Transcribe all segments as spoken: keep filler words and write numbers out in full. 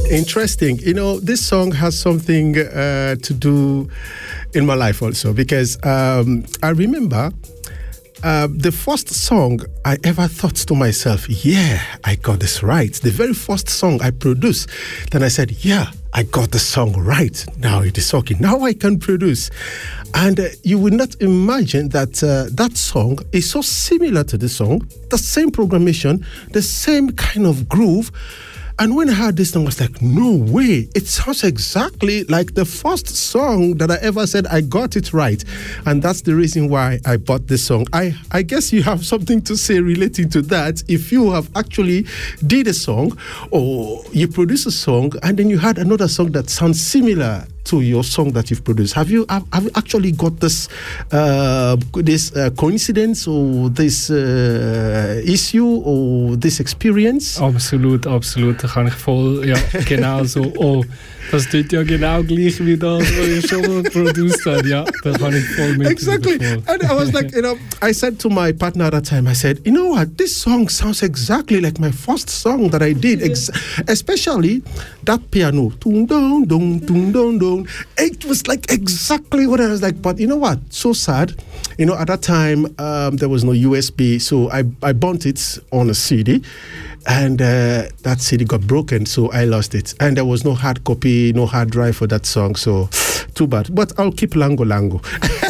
Interesting. You know, this song has something uh, to do in my life also, because um, I remember uh, the first song I ever thought to myself, yeah, I got this right. The very first song I produced, then I said, yeah, I got the song right. Now it is okay. Now I can produce. And uh, you will not imagine that uh, that song is so similar to the song, the same programmation, the same kind of groove. And when I heard this song, I was like, no way. It sounds exactly like the first song that I ever said I got it right. And that's the reason why I bought this song. I, I guess you have something to say relating to that. If you have actually did a song or you produce a song and then you had another song that sounds similar to your song that you've produced, have you have, have you actually got this uh, this uh, coincidence or this uh, issue or this experience? Absolut, absolut. Da kann ich voll, ja, genau so. Oh, das tut ja genau gleich wie das, was ich schon mal produced habe. Ja, da kann ich voll mit. Exactly. And I was like, you know, I said to my partner at that time, I said, you know what, this song sounds exactly like my first song that I did, Ex- especially that piano. Dun, dun, dun, dun, dun, dun. It was like exactly what I was like, but you know what? So sad. You know, at that time, um, there was no U S B, so I, I burnt it on a C D, and uh, that C D got broken, so I lost it. And there was no hard copy, no hard drive for that song, so too bad. But I'll keep Lango Lango.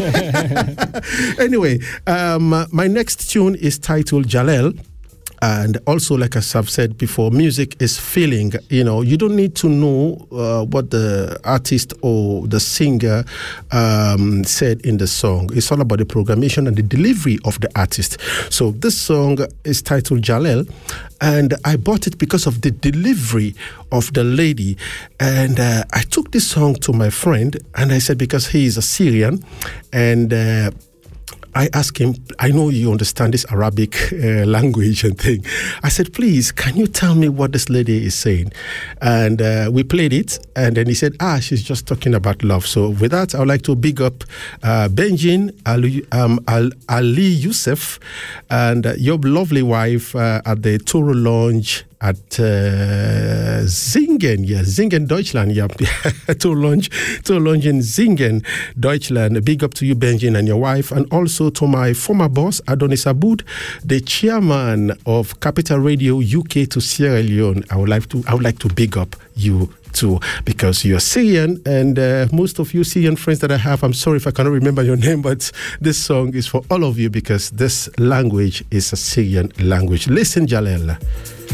Anyway, um, my next tune is titled Jalel. And also, like as I've said before, music is feeling. You know, you don't need to know uh, what the artist or the singer um, said in the song. It's all about the programmation and the delivery of the artist. So this song is titled Jalel, and I bought it because of the delivery of the lady. And uh, I took this song to my friend, and I said, because he is a Syrian, and uh, I asked him, I know you understand this Arabic uh, language and thing. I said, please, can you tell me what this lady is saying? And uh, we played it, and then he said, ah, she's just talking about love. So with that, I would like to big up uh, Benjin Ali, um, Al, Ali Youssef and uh, your lovely wife uh, at the Toro Lounge at uh, Zingen, yeah, Zingen, Deutschland, yeah, to launch, to launch in Zingen, Deutschland. Big up to you, Benjamin, and your wife, and also to my former boss, Adonis Aboud, the chairman of Capital Radio U K to Sierra Leone. I would like to, I would like to big up you too, because you're Syrian, and uh, most of you Syrian friends that I have, I'm sorry if I cannot remember your name, but this song is for all of you because this language is a Syrian language. Listen, Jalel.